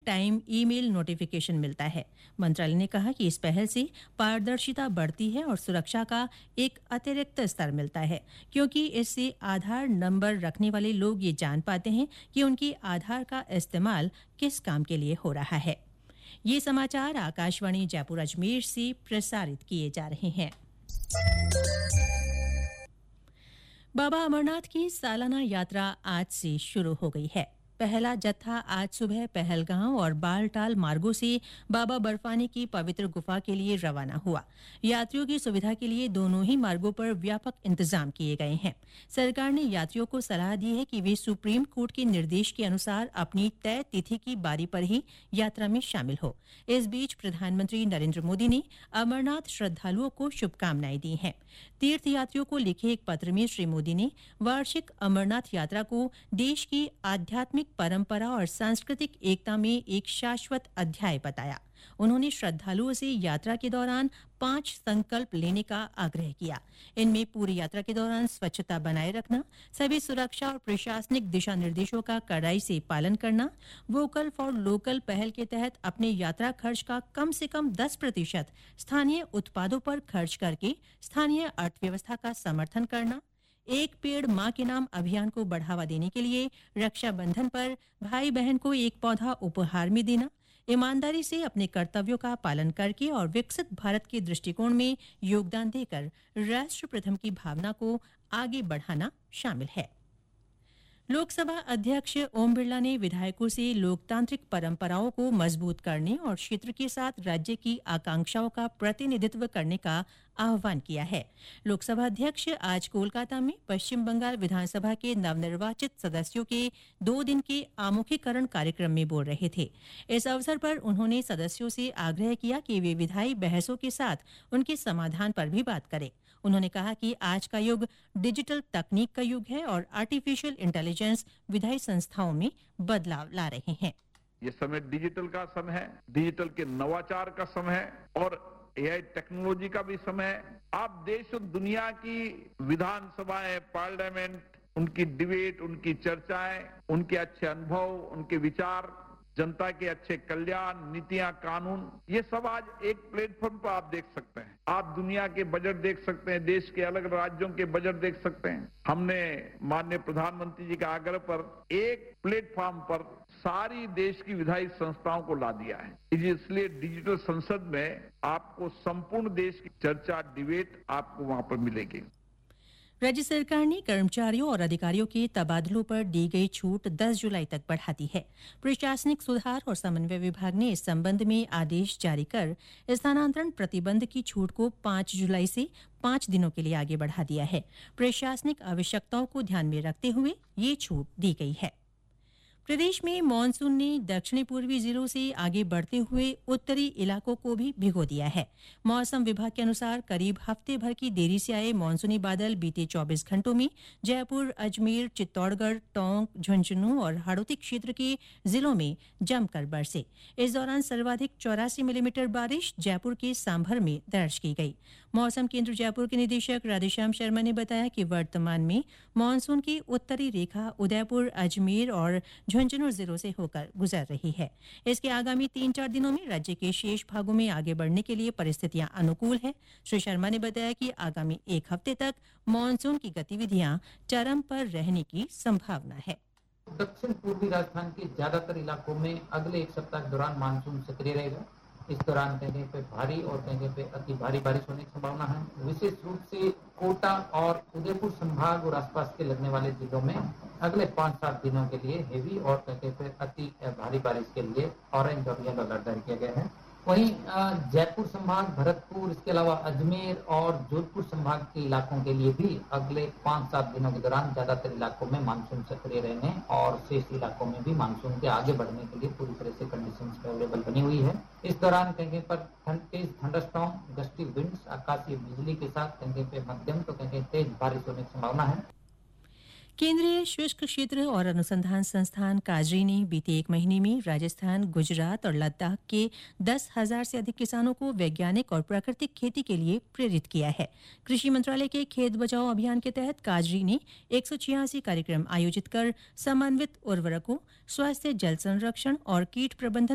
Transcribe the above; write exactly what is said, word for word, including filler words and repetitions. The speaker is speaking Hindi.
टाइम ईमेल नोटिफिकेशन मिलता है। मंत्रालय ने कहा कि इस पहल से पारदर्शिता बढ़ती है और सुरक्षा का एक अतिरिक्त स्तर मिलता है, क्योंकि इससे आधार नंबर रखने वाले लोग ये जान पाते हैं कि उनके आधार का इस्तेमाल किस काम के लिए हो रहा है। ये समाचार आकाशवाणी जयपुर अजमेर से प्रसारित किए जा रहे हैं। बाबा अमरनाथ की सालाना यात्रा आज से शुरू हो गई है। पहला जत्था आज सुबह पहलगांव और बालटाल मार्गों से बाबा बर्फानी की पवित्र गुफा के लिए रवाना हुआ। यात्रियों की सुविधा के लिए दोनों ही मार्गों पर व्यापक इंतजाम किए गए हैं। सरकार ने यात्रियों को सलाह दी है कि वे सुप्रीम कोर्ट के निर्देश के अनुसार अपनी तय तिथि की बारी पर ही यात्रा में शामिल हो। इस बीच प्रधानमंत्री नरेंद्र मोदी ने अमरनाथ श्रद्धालुओं को शुभकामनाएं दी हैं। तीर्थयात्रियों को लिखे एक पत्र में श्री मोदी ने वार्षिक अमरनाथ यात्रा को देश की आध्यात्मिक परंपरा और सांस्कृतिक एकता में एक शाश्वत अध्याय बताया। उन्होंने श्रद्धालुओं से यात्रा के दौरान पांच संकल्प लेने का आग्रह किया। इनमें पूरी यात्रा के दौरान स्वच्छता बनाए रखना, सभी सुरक्षा और प्रशासनिक दिशा निर्देशों का कड़ाई से पालन करना, वोकल फॉर लोकल पहल के तहत अपने यात्रा खर्च का कम से कम दस प्रतिशत स्थानीय उत्पादों पर खर्च करके स्थानीय अर्थव्यवस्था का समर्थन करना, एक पेड़ माँ के नाम अभियान को बढ़ावा देने के लिए रक्षाबंधन पर भाई बहन को एक पौधा उपहार में देना, ईमानदारी से अपने कर्तव्यों का पालन करके और विकसित भारत के दृष्टिकोण में योगदान देकर राष्ट्र प्रथम की भावना को आगे बढ़ाना शामिल है। लोकसभा अध्यक्ष ओम बिरला ने विधायकों से लोकतांत्रिक परंपराओं को मजबूत करने और क्षेत्र के साथ राज्य की आकांक्षाओं का प्रतिनिधित्व करने का आह्वान किया है। लोकसभा अध्यक्ष आज कोलकाता में पश्चिम बंगाल विधानसभा के नवनिर्वाचित सदस्यों के दो दिन के आमुखीकरण कार्यक्रम में बोल रहे थे। इस अवसर पर उन्होंने सदस्यों से आग्रह किया कि वे विधायी बहसों के साथ उनके समाधान पर भी बात करें। उन्होंने कहा कि आज का युग डिजिटल तकनीक का युग है और आर्टिफिशियल इंटेलिजेंस विधायी संस्थाओं में बदलाव ला रहे हैं। ये समय डिजिटल का समय है, डिजिटल के नवाचार का समय है और एआई टेक्नोलॉजी का भी समय है। आप देश और दुनिया की विधानसभाएं, पार्लियामेंट, उनकी डिबेट, उनकी चर्चाएं, उनके अच्छे अनुभव, उनके विचार, जनता के अच्छे कल्याण, नीतियां, कानून, ये सब आज एक प्लेटफॉर्म पर आप देख सकते हैं। आप दुनिया के बजट देख सकते हैं, देश के अलग राज्यों के बजट देख सकते हैं। हमने माननीय प्रधानमंत्री जी के आग्रह पर एक प्लेटफॉर्म पर सारी देश की विधायी संस्थाओं को ला दिया है। इसलिए डिजिटल संसद में आपको संपूर्ण देश की चर्चा, डिबेट आपको वहां पर मिलेगी। राज्य सरकार ने कर्मचारियों और अधिकारियों के तबादलों पर दी गई छूट दस जुलाई तक बढ़ा दी है। प्रशासनिक सुधार और समन्वय विभाग ने इस संबंध में आदेश जारी कर स्थानांतरण प्रतिबंध की छूट को पांच जुलाई से पांच दिनों के लिए आगे बढ़ा दिया है। प्रशासनिक आवश्यकताओं को ध्यान में रखते हुए ये छूट दी गई है। प्रदेश में मानसून ने दक्षिणी पूर्वी जिलों से आगे बढ़ते हुए उत्तरी इलाकों को भी भिगो दिया है। मौसम विभाग के अनुसार करीब हफ्ते भर की देरी से आए मानसूनी बादल बीते चौबीस घंटों में जयपुर, अजमेर, चित्तौड़गढ़, टोंक, झुंझुनू और हाड़ौती क्षेत्र के जिलों में जमकर बरसे। इस दौरान सर्वाधिक चौरासी मिलीमीटर बारिश जयपुर के सांभर में दर्ज की गई। मौसम केंद्र जयपुर के निदेशक राधेश्याम शर्मा ने बताया कि वर्तमान में मानसून की उत्तरी रेखा उदयपुर, अजमेर और झुंझुनू जिलों से होकर गुजर रही है। इसके आगामी तीन चार दिनों में राज्य के शेष भागों में आगे बढ़ने के लिए परिस्थितियां अनुकूल है। श्री शर्मा ने बताया कि आगामी एक हफ्ते तक मानसून की गतिविधियां चरम पर रहने की संभावना है। दक्षिण पूर्वी राजस्थान के ज्यादातर इलाकों में अगले एक सप्ताह के दौरान मानसून सक्रिय रहेगा। इस दौरान कहीं पे भारी और कहीं पे अति भारी बारिश होने की संभावना है। विशेष रूप से कोटा और उदयपुर संभाग और आसपास के लगने वाले जिलों में अगले पाँच सात दिनों के लिए हेवी और कहीं पे अति भारी बारिश के लिए ऑरेंज और येलो अलर्ट जारी किया गया है। वहीं जयपुर संभाग, भरतपुर, इसके अलावा अजमेर और जोधपुर संभाग के इलाकों के लिए भी अगले पाँच सात दिनों के दौरान ज्यादातर इलाकों में मानसून सक्रिय रहने और शेष इलाकों में भी मानसून के आगे बढ़ने के लिए पूरी तरह से कंडीशंस फेवरेबल बनी हुई है। इस दौरान कहीं पर तेज थंडरस्टॉर्म, गस्टी विंड्स, आकाशीय बिजली के साथ कहीं पे मध्यम तो कहीं तेज बारिश होने की संभावना है। केंद्रीय शुष्क क्षेत्र और अनुसंधान संस्थान काजरी ने बीते एक महीने में राजस्थान, गुजरात और लद्दाख के दस हजार से अधिक किसानों को वैज्ञानिक और प्राकृतिक खेती के लिए प्रेरित किया है। कृषि मंत्रालय के खेत बचाओ अभियान के तहत काजरी ने एक सौ छियासी कार्यक्रम आयोजित कर समन्वित उर्वरकों, स्वास्थ्य, जल संरक्षण और कीट प्रबंधन